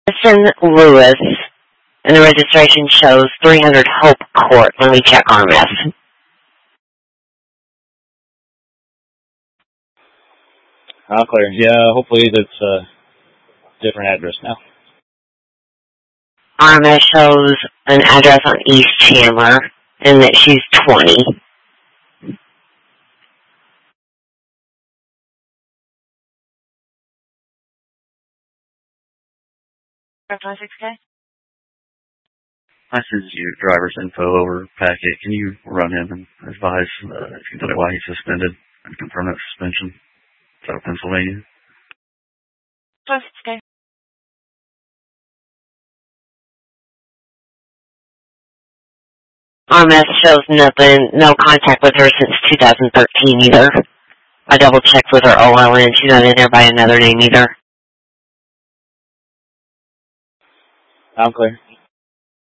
Kristen Lewis, and the registration shows 300 Hope Court. Let me check RMS. All clear. Yeah, hopefully that's a different address now. RMS shows an address on East Chandler, and that she's 20. $26K? I sent you driver's info over packet. Can you run him and advise if you know why he's suspended and confirm that suspension? Out of Pennsylvania. $26K. RMS shows nothing, no contact with her since 2013 either. I double checked with her OLN. She's not in there by another name either. I'm clear.